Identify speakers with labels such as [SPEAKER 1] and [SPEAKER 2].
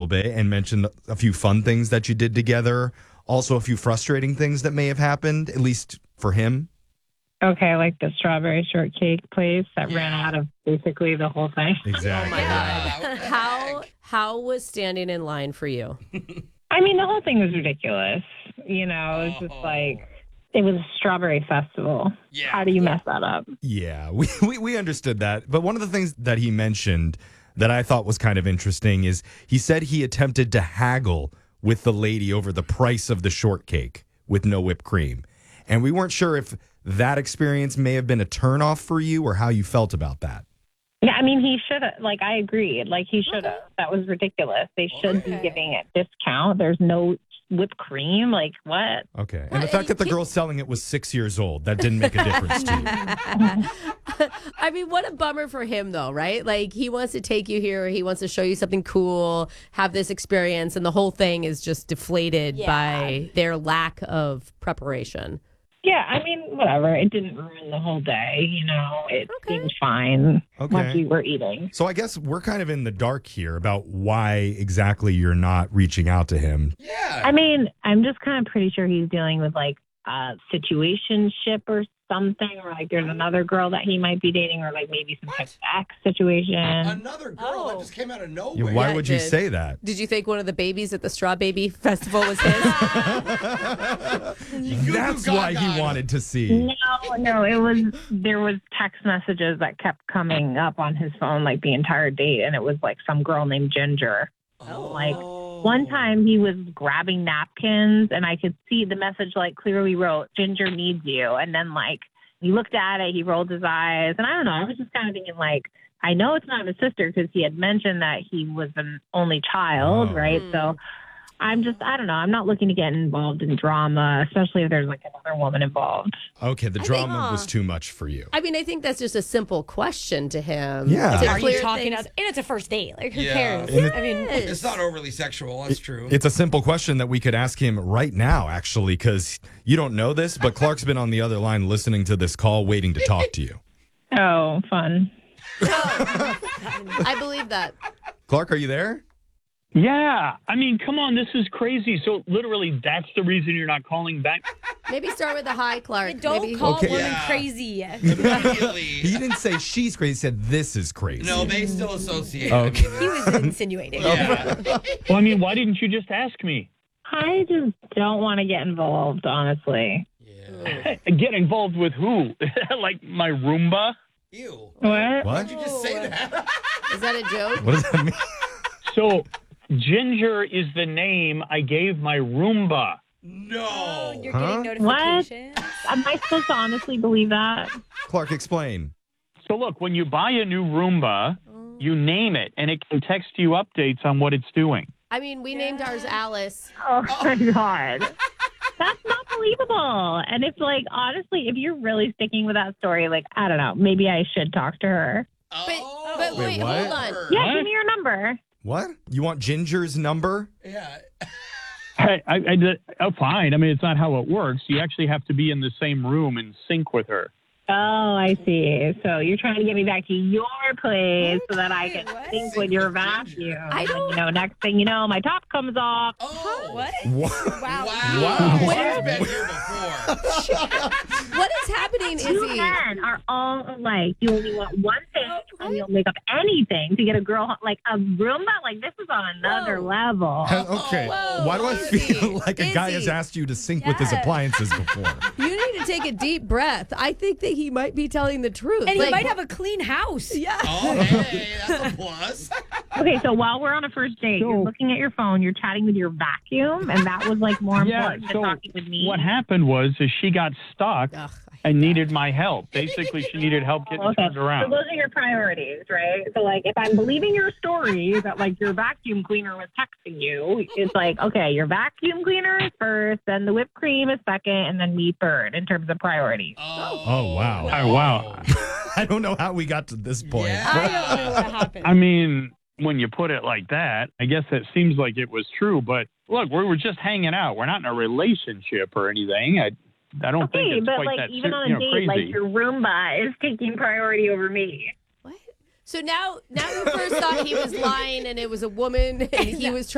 [SPEAKER 1] bit and mentioned a few fun things that you did together. Also, a few frustrating things that may have happened, at least for him.
[SPEAKER 2] Okay, like the strawberry shortcake place that ran out of basically the whole thing.
[SPEAKER 1] Exactly.
[SPEAKER 3] Oh my God.
[SPEAKER 4] How was standing in line for you?
[SPEAKER 2] I mean, the whole thing was ridiculous. You know, it was just like, it was a strawberry festival.
[SPEAKER 3] Yeah.
[SPEAKER 2] How do you mess that up?
[SPEAKER 1] Yeah, we understood that. But one of the things that he mentioned that I thought was kind of interesting is he said he attempted to haggle with the lady over the price of the shortcake with no whipped cream. And we weren't sure if that experience may have been a turnoff for you or how you felt about that.
[SPEAKER 2] Yeah, I mean, he should have. Like, I agreed. Like, he should have. That was ridiculous. They should be giving a discount. There's no whipped cream. Like, what?
[SPEAKER 1] Okay. And the fact that the girl selling it was 6 years old, that didn't make a difference to you.
[SPEAKER 4] I mean, what a bummer for him, though, right? Like, he wants to take you here. He wants to show you something cool, have this experience, and the whole thing is just deflated by their lack of preparation.
[SPEAKER 2] Yeah, I mean, whatever. It didn't ruin the whole day. You know, it seemed fine once we were eating.
[SPEAKER 1] So I guess we're kind of in the dark here about why exactly you're not reaching out to him.
[SPEAKER 3] Yeah.
[SPEAKER 2] I mean, I'm just kind of pretty sure he's dealing with like a situationship or something, or like there's another girl that he might be dating, or like maybe some type of ex situation.
[SPEAKER 3] Another girl that just came out of nowhere.
[SPEAKER 1] Why would you say that?
[SPEAKER 4] Did you think one of the babies at the Straw Baby Festival was his?
[SPEAKER 1] That's why he wanted to see.
[SPEAKER 2] No, there was text messages that kept coming up on his phone like the entire date, and it was like some girl named Ginger. Like one time he was grabbing napkins, and I could see the message like clearly wrote, "Ginger needs you," and then like he looked at it, he rolled his eyes, and I don't know, I was just kind of thinking like, I know it's not his sister because he had mentioned that he was an only child, right? So I don't know. I'm not looking to get involved in drama, especially if there's like another woman involved.
[SPEAKER 1] Okay, the drama was too much for you.
[SPEAKER 4] I mean, I think that's just a simple question to him.
[SPEAKER 1] Yeah.
[SPEAKER 4] To
[SPEAKER 5] Are
[SPEAKER 4] clear
[SPEAKER 5] you talking
[SPEAKER 4] things.
[SPEAKER 5] And it's a first date. Like, who
[SPEAKER 3] Yeah.
[SPEAKER 5] cares?
[SPEAKER 1] And
[SPEAKER 5] I mean,
[SPEAKER 3] It's not overly sexual. That's true.
[SPEAKER 1] It's a simple question that we could ask him right now, actually, because you don't know this, but Clark's been on the other line listening to this call, waiting to talk to you.
[SPEAKER 2] Oh, fun.
[SPEAKER 4] I believe that.
[SPEAKER 1] Clark, are you there?
[SPEAKER 6] Yeah. I mean, come on. This is crazy. So literally, that's the reason you're not calling back?
[SPEAKER 4] Maybe start with a hi, Clark.
[SPEAKER 5] don't
[SPEAKER 4] Maybe.
[SPEAKER 5] call
[SPEAKER 1] Okay.
[SPEAKER 5] women
[SPEAKER 3] Yeah.
[SPEAKER 5] crazy.
[SPEAKER 3] Immediately.
[SPEAKER 1] He didn't say she's crazy. He said this is crazy.
[SPEAKER 3] No, they still associate.
[SPEAKER 1] Okay.
[SPEAKER 3] I mean,
[SPEAKER 5] He was insinuating.
[SPEAKER 3] yeah.
[SPEAKER 6] Well, I mean, why didn't you just ask me?
[SPEAKER 2] I just don't want to get involved, honestly.
[SPEAKER 3] Yeah.
[SPEAKER 6] Get involved with who? Like my Roomba?
[SPEAKER 3] Ew.
[SPEAKER 2] What?
[SPEAKER 1] What?
[SPEAKER 3] Did you just say that?
[SPEAKER 4] Is that a joke?
[SPEAKER 1] What does that mean?
[SPEAKER 6] So, Ginger is the name I gave my Roomba.
[SPEAKER 3] No.
[SPEAKER 5] You're
[SPEAKER 1] Huh?
[SPEAKER 5] getting notifications.
[SPEAKER 2] Am I supposed to honestly believe that?
[SPEAKER 1] Clark, explain.
[SPEAKER 6] So, look, when you buy a new Roomba, you name it, and it can text you updates on what it's doing.
[SPEAKER 4] I mean, we named ours Alice.
[SPEAKER 2] Oh my God. That's not believable. And it's like, honestly, if you're really sticking with that story, like, I don't know, maybe I should talk to her.
[SPEAKER 4] But
[SPEAKER 1] Wait,
[SPEAKER 4] wait,
[SPEAKER 1] what?
[SPEAKER 4] hold on.
[SPEAKER 2] Yeah,
[SPEAKER 6] What?
[SPEAKER 2] give me your number.
[SPEAKER 1] What? You want Ginger's number?
[SPEAKER 3] Yeah.
[SPEAKER 6] Oh, fine. I mean, it's not how it works. You actually have to be in the same room and sync with her.
[SPEAKER 2] Oh, I see. So you're trying to get me back to your place so that I can
[SPEAKER 5] what?
[SPEAKER 2] sync with your vacuum.
[SPEAKER 4] I don't-
[SPEAKER 2] And, next thing you know, my top comes off.
[SPEAKER 3] Oh.
[SPEAKER 5] What?
[SPEAKER 1] What?
[SPEAKER 5] Wow.
[SPEAKER 3] Wow.
[SPEAKER 4] Where-
[SPEAKER 3] She's been here before.
[SPEAKER 4] What is happening,
[SPEAKER 2] Two
[SPEAKER 4] Izzy?
[SPEAKER 2] men are all alike. You only want one thing, and you'll make up anything to get a girl like a Roomba. Like, this is on another level.
[SPEAKER 1] Okay.
[SPEAKER 4] Whoa,
[SPEAKER 1] Why do I
[SPEAKER 4] Izzy,
[SPEAKER 1] feel like a guy has
[SPEAKER 4] Izzy.
[SPEAKER 1] asked you to sync with his
[SPEAKER 5] Yeah.
[SPEAKER 1] appliances before?
[SPEAKER 4] You need to take a deep breath. I think that he might be telling the truth.
[SPEAKER 5] And he
[SPEAKER 4] Like,
[SPEAKER 5] might have a clean house.
[SPEAKER 4] Yeah.
[SPEAKER 3] Oh, hey, that's a plus.
[SPEAKER 2] Okay, so while we're on a first date, you're looking at your phone, you're chatting with your vacuum, and that was like more important than talking with me.
[SPEAKER 6] what happened was is she got stuck
[SPEAKER 4] Ugh,
[SPEAKER 6] and needed my help. Basically, she needed help getting
[SPEAKER 2] Okay,
[SPEAKER 6] turned
[SPEAKER 2] so
[SPEAKER 6] around.
[SPEAKER 2] those are your priorities, right? So, like, if I'm believing your story that, like, your vacuum cleaner was texting you, it's like, okay, your vacuum cleaner is first, then the whipped cream is second, and then me third in terms of priorities.
[SPEAKER 1] Oh, wow.
[SPEAKER 6] Oh, wow.
[SPEAKER 1] I don't know how we got to this point.
[SPEAKER 3] Yeah.
[SPEAKER 5] I don't know what happened.
[SPEAKER 6] I mean, when you put it like that, I guess it seems like it was true. But look, we were just hanging out. We're not in a relationship or anything. I don't think
[SPEAKER 2] Okay,
[SPEAKER 6] it's
[SPEAKER 2] but,
[SPEAKER 6] quite
[SPEAKER 2] like,
[SPEAKER 6] that
[SPEAKER 2] even on a date,
[SPEAKER 6] crazy.
[SPEAKER 2] like, your Roomba is taking priority over me.
[SPEAKER 4] What? So now you first thought he was lying and it was a woman and he was